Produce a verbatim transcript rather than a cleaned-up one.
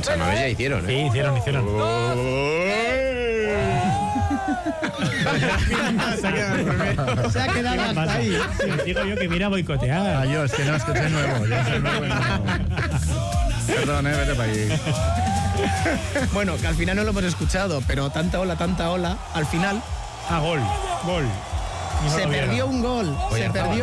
San Mamés ya hicieron, ¿eh? Sí, hicieron, hicieron. Se ha quedado el primero. Se ha quedado hasta ahí. Si digo yo que mira boicotear. Ah, yo, es que no, es que soy nuevo. Yo soy nuevo y no. Perdón, eh, vete para allí. Bueno, que al final no lo hemos escuchado, pero tanta ola, tanta ola, al final Ah, gol, gol. se perdió un gol. Se perdió